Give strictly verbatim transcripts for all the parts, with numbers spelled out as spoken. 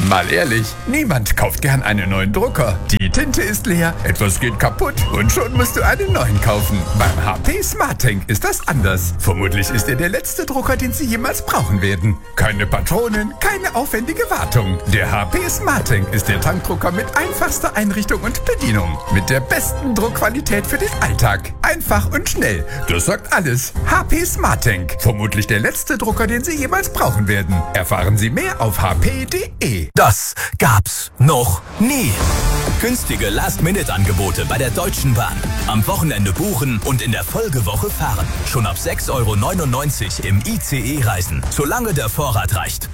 Mal ehrlich, niemand kauft gern einen neuen Drucker. Die Tinte ist leer, etwas geht kaputt und schon musst du einen neuen kaufen. Beim H P SmartTank ist das anders. Vermutlich ist er der letzte Drucker, den Sie jemals brauchen werden. Keine Patronen, keine aufwendige Wartung. Der H P SmartTank ist der Tankdrucker mit einfachster Einrichtung und Bedienung. Mit der besten Druckqualität für den Alltag. Einfach und schnell. Das sagt alles. H P SmartTank. Vermutlich der letzte Drucker, den Sie jemals brauchen werden. Erfahren Sie mehr auf h p punkt d e. Das gab's noch nie. Günstige Last-Minute-Angebote bei der Deutschen Bahn. Am Wochenende buchen und in der Folgewoche fahren. Schon ab sechs Euro neunundneunzig im I C E reisen, solange der Vorrat reicht.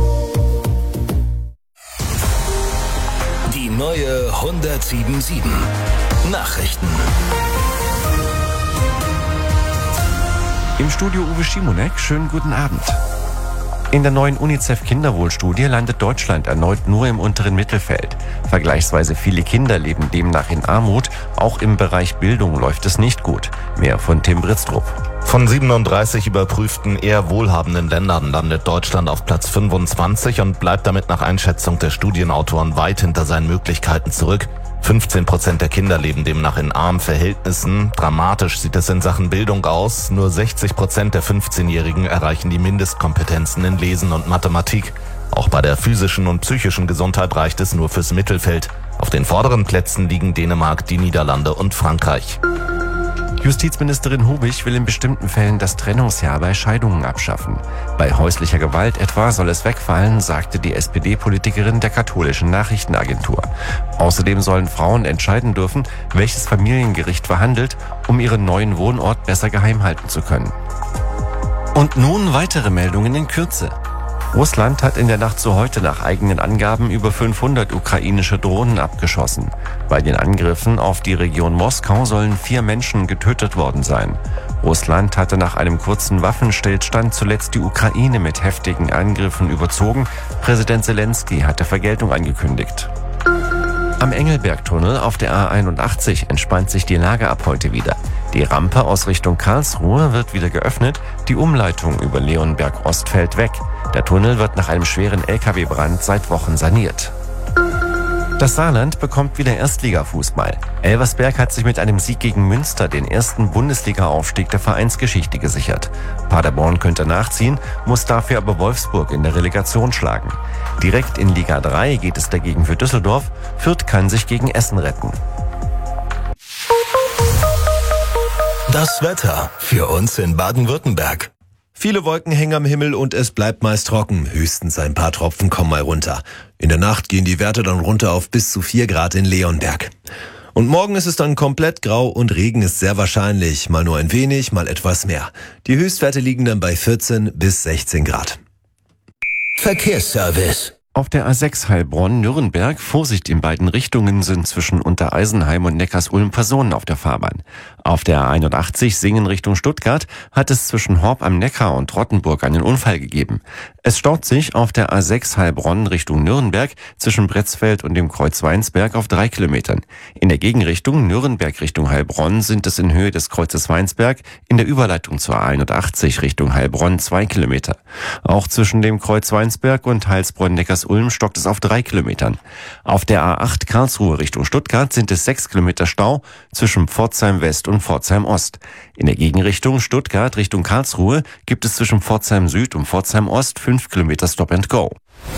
Die neue hundertsieben sieben. Nachrichten. Im Studio Uwe Schimonek, schönen guten Abend. In der neuen UNICEF-Kinderwohlstudie landet Deutschland erneut nur im unteren Mittelfeld. Vergleichsweise viele Kinder leben demnach in Armut. Auch im Bereich Bildung läuft es nicht gut. Mehr von Tim Britztrup. Von siebenunddreißig überprüften eher wohlhabenden Ländern landet Deutschland auf Platz fünfundzwanzig und bleibt damit nach Einschätzung der Studienautoren weit hinter seinen Möglichkeiten zurück. fünfzehn Prozent der Kinder leben demnach in armen Verhältnissen. Dramatisch sieht es in Sachen Bildung aus. Nur sechzig Prozent der fünfzehnjährigen erreichen die Mindestkompetenzen in Lesen und Mathematik. Auch bei der physischen und psychischen Gesundheit reicht es nur fürs Mittelfeld. Auf den vorderen Plätzen liegen Dänemark, die Niederlande und Frankreich. Justizministerin Hubich will in bestimmten Fällen das Trennungsjahr bei Scheidungen abschaffen. Bei häuslicher Gewalt etwa soll es wegfallen, sagte die S P D-Politikerin der katholischen Nachrichtenagentur. Außerdem sollen Frauen entscheiden dürfen, welches Familiengericht verhandelt, um ihren neuen Wohnort besser geheim halten zu können. Und nun weitere Meldungen in Kürze. Russland hat in der Nacht zu heute nach eigenen Angaben über fünfhundert ukrainische Drohnen abgeschossen. Bei den Angriffen auf die Region Moskau sollen vier Menschen getötet worden sein. Russland hatte nach einem kurzen Waffenstillstand zuletzt die Ukraine mit heftigen Angriffen überzogen. Präsident Zelensky hatte Vergeltung angekündigt. Am Engelbergtunnel auf der A einundachtzig entspannt sich die Lage ab heute wieder. Die Rampe aus Richtung Karlsruhe wird wieder geöffnet, die Umleitung über Leonberg-Ost fällt weg. Der Tunnel wird nach einem schweren L K W-Brand seit Wochen saniert. Das Saarland bekommt wieder Erstligafußball. Elversberg hat sich mit einem Sieg gegen Münster den ersten Bundesliga-Aufstieg der Vereinsgeschichte gesichert. Paderborn könnte nachziehen, muss dafür aber Wolfsburg in der Relegation schlagen. Direkt in Liga drei geht es dagegen für Düsseldorf. Fürth kann sich gegen Essen retten. Das Wetter für uns in Baden-Württemberg. Viele Wolken hängen am Himmel und es bleibt meist trocken. Höchstens ein paar Tropfen kommen mal runter. In der Nacht gehen die Werte dann runter auf bis zu vier Grad in Leonberg. Und morgen ist es dann komplett grau und Regen ist sehr wahrscheinlich. Mal nur ein wenig, mal etwas mehr. Die Höchstwerte liegen dann bei vierzehn bis sechzehn Grad. Verkehrsservice. Auf der A sechs Heilbronn-Nürnberg, Vorsicht in beiden Richtungen, sind zwischen Untereisenheim und Neckarsulm Personen auf der Fahrbahn. Auf der A einundachtzig Singen Richtung Stuttgart hat es zwischen Horb am Neckar und Rottenburg einen Unfall gegeben. Es staut sich auf der A sechs Heilbronn Richtung Nürnberg zwischen Bretzfeld und dem Kreuz Weinsberg auf drei Kilometern. In der Gegenrichtung Nürnberg Richtung Heilbronn sind es in Höhe des Kreuzes Weinsberg in der Überleitung zur A einundachtzig Richtung Heilbronn zwei Kilometer. Auch zwischen dem Kreuz Weinsberg und Heilsbronn-Neckarsulm Ulm stockt es auf drei Kilometern. Auf der A acht Karlsruhe Richtung Stuttgart sind es sechs Kilometer Stau zwischen Pforzheim West und Pforzheim Ost. In der Gegenrichtung Stuttgart Richtung Karlsruhe gibt es zwischen Pforzheim Süd und Pforzheim Ost fünf Kilometer Stop and Go.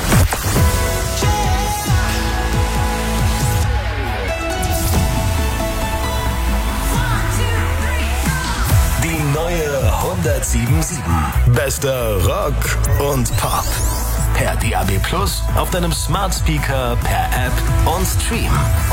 Die neue hundertsieben sieben. Bester Rock und Pop. Per D A B Plus, auf deinem Smart Speaker, per App und Stream.